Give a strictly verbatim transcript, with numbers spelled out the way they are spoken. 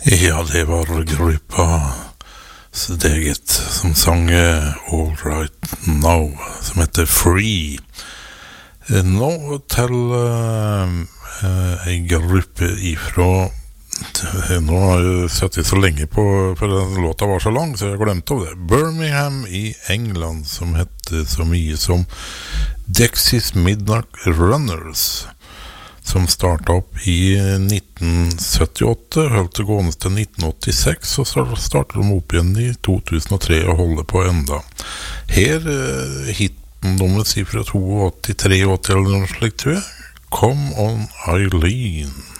Ja, det var gruppa Steget som sang All Right Now, som heter Free. Nå til uh, en gruppe ifra, nå har jeg sett det så lenge på, for den låta var så lang, så jeg glemte av det. Birmingham i England, som heter så mye som Dexys Midnight Runners, som startet opp i nitten syttiåtte, holdt det gående til nitten åttiseks, og så startet de opp igjen i to tusen og tre og holder på enda. Her eh, hitten deres fra åttito, tre åtti eller noe slikt, tror jeg. Come on, Eileen.